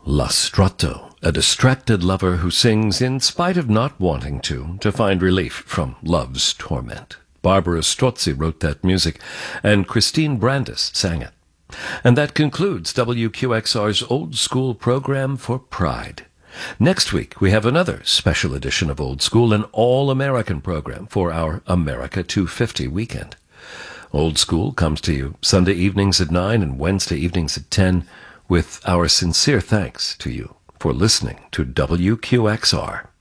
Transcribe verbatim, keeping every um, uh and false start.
L'Astratto, a distracted lover who sings in spite of not wanting to, to find relief from love's torment. Barbara Strozzi wrote that music, and Christine Brandis sang it. And that concludes W Q X R's Old School program for Pride. Next week, we have another special edition of Old School, an all-American program for our America two fifty weekend. Old School comes to you Sunday evenings at nine and Wednesday evenings at ten, with our sincere thanks to you for listening to W Q X R.